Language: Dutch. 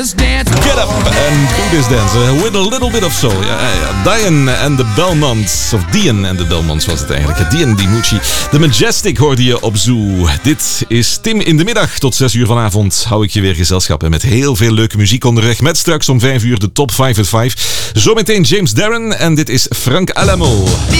Get up and do this dance with a little bit of soul. Ja. Diane and the Belmonts. Of Diane and the Belmonts was het eigenlijk. Diane DiMucci. The Majestic hoorde je op Zoo. Dit is Tim in de middag. Tot 6 uur vanavond hou ik je weer gezelschap. En met heel veel leuke muziek onderweg. Met straks om 5 uur de top 5 at 5. Zometeen James Darren. En dit is Frank Alamo.